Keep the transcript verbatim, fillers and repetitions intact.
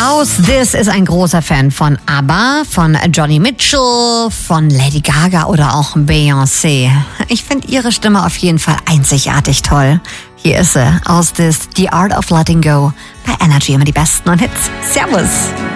Aus This ist ein großer Fan von ABBA, von Johnny Mitchell, von Lady Gaga oder auch Beyoncé. Ich finde ihre Stimme auf jeden Fall einzigartig toll. Hier ist sie, aus This, The Art of Letting Go. Bei Energy immer die besten und Hits. Servus!